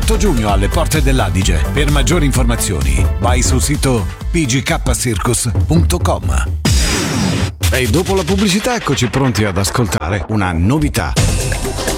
8 giugno alle porte dell'Adige. Per maggiori informazioni vai sul sito pgkcircus.com. E dopo la pubblicità eccoci pronti ad ascoltare una novità.